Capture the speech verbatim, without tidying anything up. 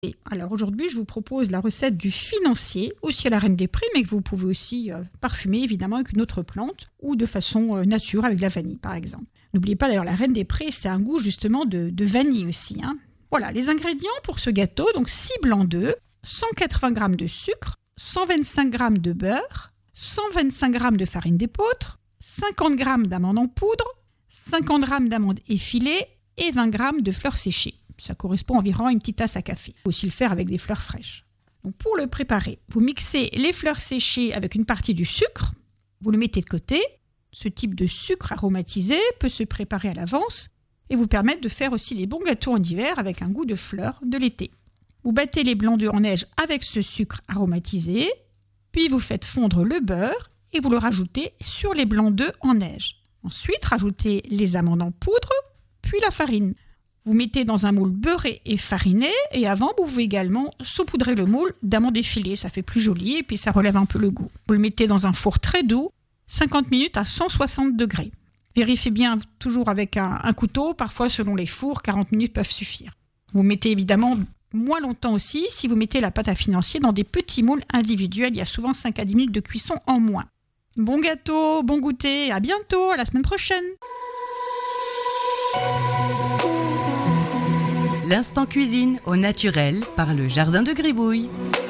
Et alors aujourd'hui, je vous propose la recette du financier, aussi à la reine des prés, mais que vous pouvez aussi euh, parfumer évidemment avec une autre plante ou de façon euh, nature avec de la vanille par exemple. N'oubliez pas d'ailleurs, la reine des prés, c'est un goût justement de, de vanille aussi. Hein. Voilà, les ingrédients pour ce gâteau, donc six blancs d'œufs, cent quatre-vingts grammes de sucre, cent vingt-cinq grammes de beurre, cent vingt-cinq grammes de farine d'épeautre, cinquante grammes d'amandes en poudre, cinquante grammes d'amandes effilées et vingt grammes de fleurs séchées. Ça correspond environ à une petite tasse à café. Il faut aussi le faire avec des fleurs fraîches. Donc pour le préparer, vous mixez les fleurs séchées avec une partie du sucre. Vous le mettez de côté. Ce type de sucre aromatisé peut se préparer à l'avance et vous permettre de faire aussi les bons gâteaux en hiver avec un goût de fleurs de l'été. Vous battez les blancs d'œufs en neige avec ce sucre aromatisé, puis vous faites fondre le beurre et vous le rajoutez sur les blancs d'œufs en neige. Ensuite, rajoutez les amandes en poudre, puis la farine. Vous mettez dans un moule beurré et fariné et avant, vous pouvez également saupoudrer le moule d'amandes effilées. Ça fait plus joli et puis ça relève un peu le goût. Vous le mettez dans un four très doux, cinquante minutes à cent soixante degrés. Vérifiez bien toujours avec un, un couteau. Parfois, selon les fours, quarante minutes peuvent suffire. Vous mettez évidemment moins longtemps aussi si vous mettez la pâte à financier dans des petits moules individuels. Il y a souvent cinq à dix minutes de cuisson en moins. Bon gâteau, bon goûter, à bientôt, à la semaine prochaine. L'instant cuisine au naturel par le Jardin de Gribouille.